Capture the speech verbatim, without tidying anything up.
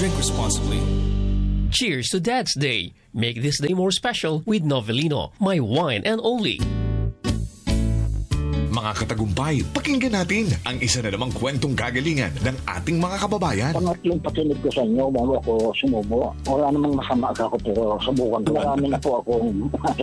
Drink responsibly. Cheers to Dad's Day. Make this day more special with Novelino, my wine and only. Mga katagumpay, pakinggan natin ang isa na namang kwentong kagalingan ng ating mga kababayan. Pangatlong pakinig ko sa inyo bago ako sumubo. Wala namang masama ako pero subukan ko. Marami na po akong